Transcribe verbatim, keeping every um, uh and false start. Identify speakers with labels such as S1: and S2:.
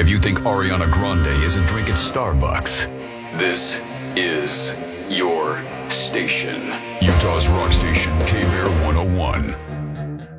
S1: if you think Ariana Grande is a drink at Starbucks, this is your station. Utah's rock station, K-Bear one oh one.